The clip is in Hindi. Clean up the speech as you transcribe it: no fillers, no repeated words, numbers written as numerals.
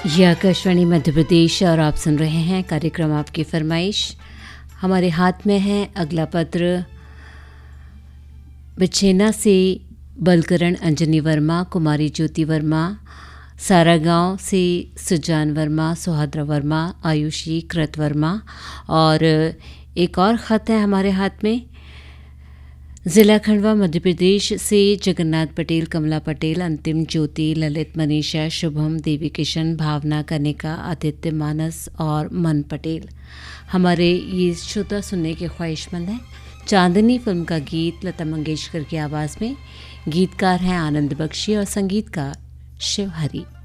ये आकाशवाणी मध्य प्रदेश और आप सुन रहे हैं कार्यक्रम आपकी फरमाइश। हमारे हाथ में है अगला पत्र बछेना से बलकरण अंजनी वर्मा, कुमारी ज्योति वर्मा, सारागांव से सुजान वर्मा, सुहाद्रा वर्मा, आयुषी कृत वर्मा। और एक और ख़त है हमारे हाथ में ज़िला खंडवा मध्य प्रदेश से जगन्नाथ पटेल, कमला पटेल, अंतिम ज्योति, ललित, मनीषा, शुभम, देवी किशन, भावना, कनिका, आदित्य, मानस और मन पटेल। हमारे ये श्रोता सुनने के ख्वाहिशमंद हैं। चांदनी फिल्म का गीत लता मंगेशकर की आवाज़ में। गीतकार हैं आनंद बख्शी और संगीतकार शिव हरी।